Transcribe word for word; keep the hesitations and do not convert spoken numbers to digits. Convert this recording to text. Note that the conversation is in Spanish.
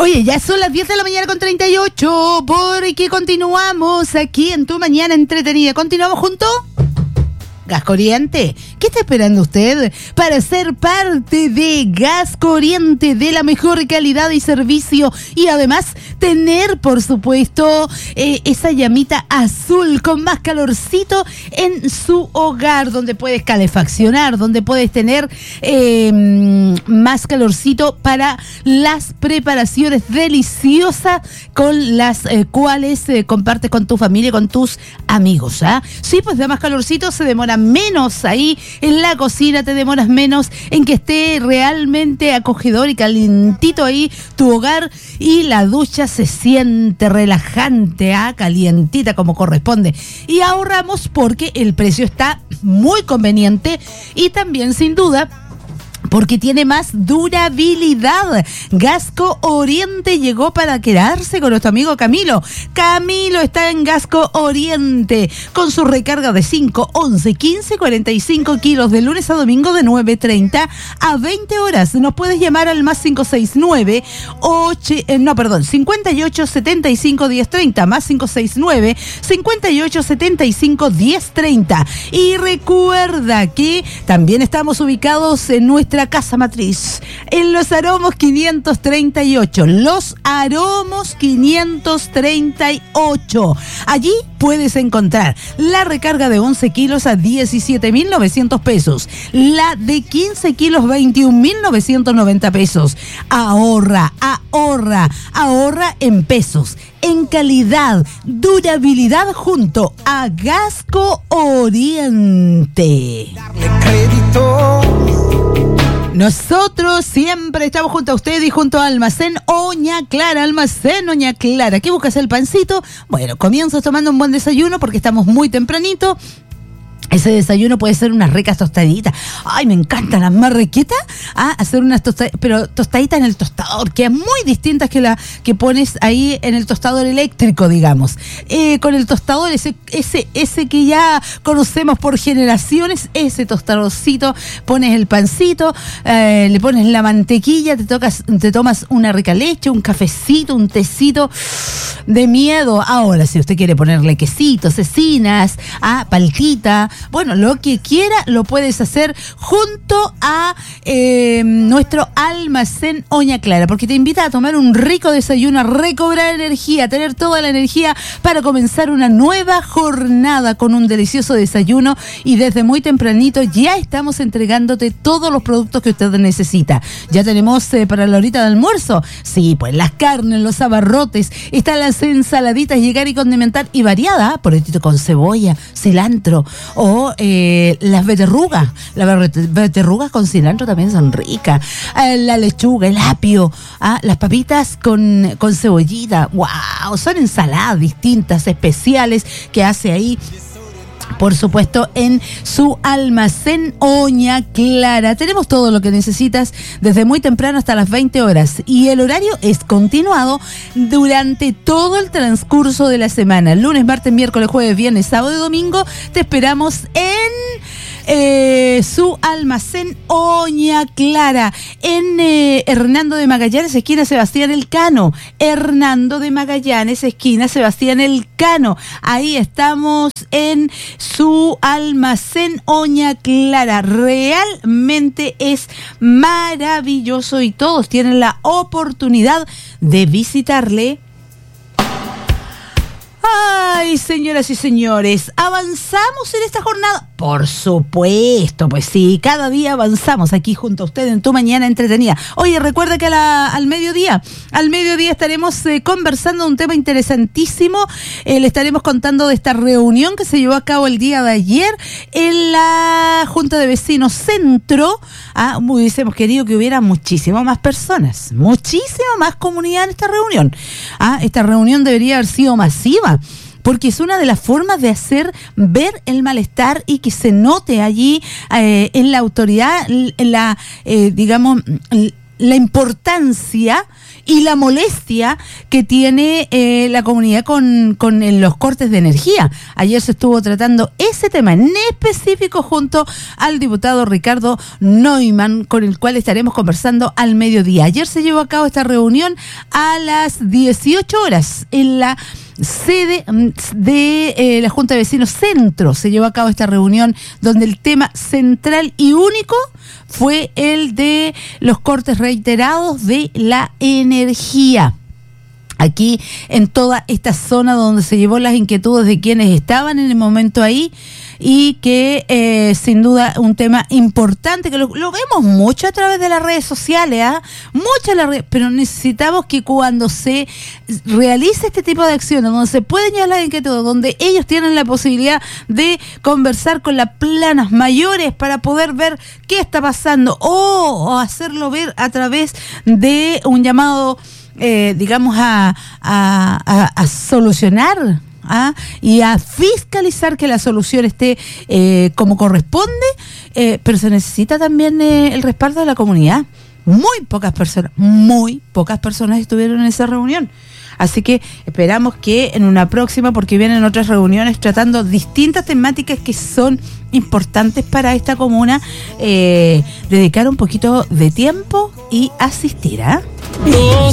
Oye, ya son las diez de la mañana con treinta y ocho, porque continuamos aquí en Tu Mañana Entretenida. ¿Continuamos juntos? Gas Corriente, ¿qué está esperando usted para ser parte de Gas Corriente, de la mejor calidad y servicio, y además tener, por supuesto, eh, esa llamita azul con más calorcito en su hogar, donde puedes calefaccionar, donde puedes tener eh, más calorcito para las preparaciones deliciosas con las eh, cuales eh, compartes con tu familia, con tus amigos, ¿ah? Sí, pues da más calorcito, se demora menos ahí en la cocina, te demoras menos en que esté realmente acogedor y calientito ahí tu hogar, y la ducha se siente relajante, ¿ah? Calientita como corresponde, y ahorramos porque el precio está muy conveniente y también sin duda porque tiene más durabilidad. Gasco Oriente llegó para quedarse con nuestro amigo Camilo. Camilo está en Gasco Oriente con su recarga de cinco, once, quince, cuarenta y cinco kilos de lunes a domingo de nueve treinta a veinte horas. Nos puedes llamar al más cinco seis nueve, ocho, eh, no, perdón, cincuenta y ocho, setenta y cinco, diez treinta, más cinco seis nueve, cincuenta y ocho, setenta y cinco, diez treinta. Y recuerda que también estamos ubicados en nuestra casa matriz, en Los Aromos quinientos treinta y ocho. Los Aromos quinientos treinta y ocho. Allí puedes encontrar la recarga de once kilos a diecisiete mil novecientos pesos, la de quince kilos veintiún mil novecientos noventa pesos. Ahorra, ahorra, ahorra en pesos, en calidad, durabilidad, junto a Gasco Oriente. Darle crédito. Nosotros siempre estamos junto a usted y junto a Almacén Oña Clara. Almacén Oña Clara. ¿Qué buscas, el pancito? Bueno, comienzas tomando un buen desayuno porque estamos muy tempranito. Ese desayuno puede ser unas ricas tostaditas. Ay, me encantan las marraquetas. Ah, hacer unas tostaditas, pero tostaditas en el tostador, que es muy distintas que la que pones ahí en el tostador eléctrico, digamos. Eh, con el tostador, ese, ese, ese que ya conocemos por generaciones, ese tostadorcito, pones el pancito, eh, le pones la mantequilla, te tocas, te tomas una rica leche, un cafecito, un tecito de miedo. Ahora, si usted quiere ponerle quesitos, cecinas, ah, paltita, bueno, lo que quiera lo puedes hacer junto a eh, nuestro Almacén Oña Clara, porque te invita a tomar un rico desayuno, a recobrar energía, a tener toda la energía para comenzar una nueva jornada con un delicioso desayuno, y desde muy tempranito ya estamos entregándote todos los productos que usted necesita. Ya tenemos eh, para la horita de almuerzo, sí, pues las carnes, los abarrotes, están las ensaladitas, llegar y condimentar, y variada, poletito con cebolla, cilantro, o eh, las beterrugas. Las beterrugas con cilantro también son ricas. Eh, la lechuga, el apio, ah, las papitas con, con cebollita. ¡Wow! Son ensaladas distintas, especiales, que hace ahí, por supuesto, en su Almacén Oña Clara. Tenemos todo lo que necesitas desde muy temprano hasta las veinte horas, y el horario es continuado durante todo el transcurso de la semana. Lunes, martes, miércoles, jueves, viernes, sábado y domingo te esperamos en Eh, su Almacén Oña Clara, en eh, Hernando de Magallanes, esquina Sebastián Elcano. Hernando de Magallanes, esquina Sebastián Elcano. Ahí estamos en su Almacén Oña Clara. Realmente es maravilloso y todos tienen la oportunidad de visitarle. Ay, señoras y señores, ¿avanzamos en esta jornada? Por supuesto, pues sí, cada día avanzamos aquí junto a usted en Tu Mañana Entretenida. Oye, recuerda que a la, al mediodía, al mediodía estaremos eh, conversando de un tema interesantísimo. Eh, le estaremos contando de esta reunión que se llevó a cabo el día de ayer en la Junta de Vecinos Centro. Ah, hubiésemos querido que hubiera muchísimas más personas, muchísima más comunidad en esta reunión. Ah, esta reunión debería haber sido masiva, porque es una de las formas de hacer ver el malestar y que se note allí eh, en la autoridad, en la, eh, digamos, la importancia y la molestia que tiene eh, la comunidad con, con eh, los cortes de energía. Ayer se estuvo tratando ese tema en específico junto al diputado Ricardo Neumann, con el cual estaremos conversando al mediodía. Ayer se llevó a cabo esta reunión a las dieciocho horas en la sede de eh, la Junta de Vecinos Centro. Se llevó a cabo esta reunión donde el tema central y único fue el de los cortes reiterados de la energía. Aquí en toda esta zona donde se llevó las inquietudes de quienes estaban en el momento ahí, y que eh, sin duda un tema importante que lo, lo vemos mucho a través de las redes sociales, ¿ah? ¿eh? Muchas las redes, pero necesitamos que cuando se realice este tipo de acciones, donde se pueden llevar las inquietudes, donde ellos tienen la posibilidad de conversar con las planas mayores para poder ver qué está pasando, o, o hacerlo ver a través de un llamado, eh, digamos, a, a, a, a solucionar, ¿ah? Y a fiscalizar que la solución esté eh, como corresponde, eh, pero se necesita también eh, el respaldo de la comunidad. Muy pocas personas, muy pocas personas estuvieron en esa reunión. Así que esperamos que en una próxima, porque vienen otras reuniones tratando distintas temáticas que son importantes para esta comuna, eh, dedicar un poquito de tiempo y asistir, ¿ah? ¿eh?